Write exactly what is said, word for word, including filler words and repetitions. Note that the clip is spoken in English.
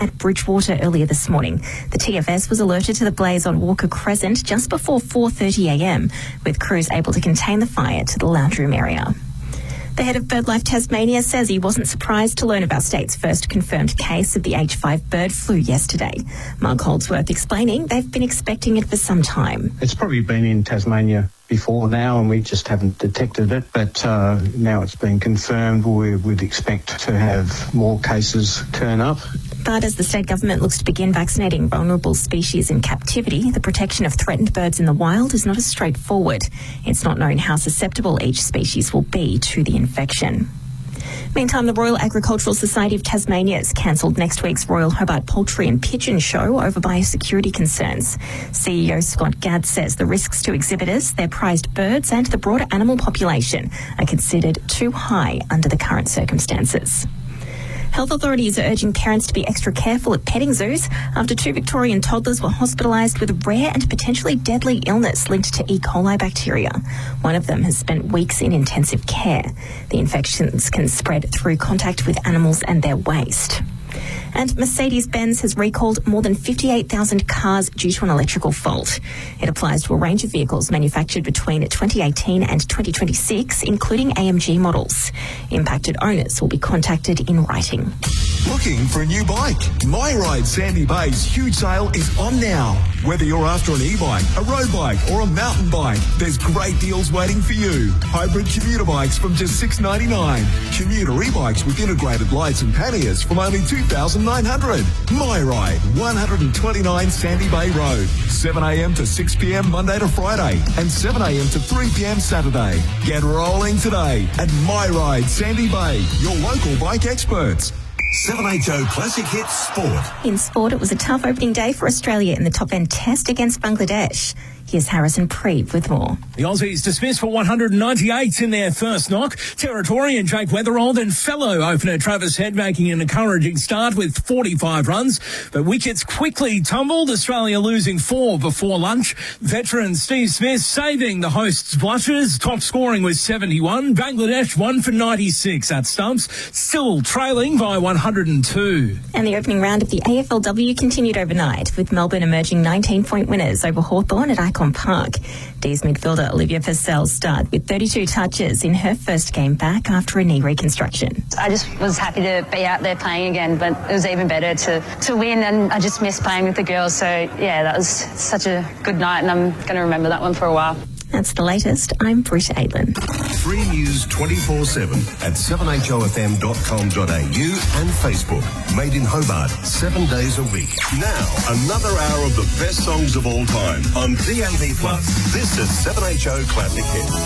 at Bridgewater earlier this morning. The T F S was alerted to the blaze on Walker Crescent just before four thirty a m, with crews able to contain the fire to the lounge room area. The head of BirdLife Tasmania says he wasn't surprised to learn of our state's first confirmed case of the H five bird flu yesterday. Mark Holdsworth explaining they've been expecting it for some time. It's probably been in Tasmania before now and we just haven't detected it, but uh, now it's been confirmed. We would expect to have more cases turn up. But as the state government looks to begin vaccinating vulnerable species in captivity, the protection of threatened birds in the wild is not as straightforward. It's not known how susceptible each species will be to the infection. Meantime, the Royal Agricultural Society of Tasmania has cancelled next week's Royal Hobart Poultry and Pigeon Show over biosecurity concerns. C E O Scott Gadd says the risks to exhibitors, their prized birds and the broader animal population are considered too high under the current circumstances. Health authorities are urging parents to be extra careful at petting zoos after two Victorian toddlers were hospitalised with a rare and potentially deadly illness linked to E. coli bacteria. One of them has spent weeks in intensive care. The infections can spread through contact with animals and their waste. And Mercedes-Benz has recalled more than fifty-eight thousand cars due to an electrical fault. It applies to a range of vehicles manufactured between twenty eighteen and twenty twenty-six, including A M G models. Impacted owners will be contacted in writing. Looking for a new bike? MyRide Sandy Bay's huge sale is on now. Whether you're after an e-bike, a road bike or a mountain bike, there's great deals waiting for you. Hybrid commuter bikes from just six dollars ninety-nine. Commuter e-bikes with integrated lights and panniers from only two thousand nine hundred dollars. MyRide, one twenty-nine Sandy Bay Road, seven a m to six p m Monday to Friday and seven a m to three p m Saturday. Get rolling today at MyRide Sandy Bay, your local bike experts. seven H O Classic Hits Sport. In sport, it was a tough opening day for Australia in the top end test against Bangladesh. Here's Harrison Preeb with more. The Aussies dismissed for one ninety-eight in their first knock. Territorian Jake Weatherald and fellow opener Travis Head making an encouraging start with forty-five runs. But wickets quickly tumbled, Australia losing four before lunch. Veteran Steve Smith saving the hosts' blushes. Top scoring was seventy-one. Bangladesh one for ninety-six at stumps, still trailing by one hundred two. And the opening round of the A F L W continued overnight, with Melbourne emerging nineteen-point winners over Hawthorn at Icon Park. D's midfielder Olivia Purcell started with thirty-two touches in her first game back after a knee reconstruction. I just was happy to be out there playing again, but it was even better to, to win, and I just missed playing with the girls. So, yeah, that was such a good night, and I'm going to remember that one for a while. That's the latest. I'm Britt Aitlin. Free News twenty-four seven at seven h o f m dot com dot a u and Facebook. Made in Hobart, seven days a week. Now, another hour of the best songs of all time on D A B plus. This is seven H O Classic Hits.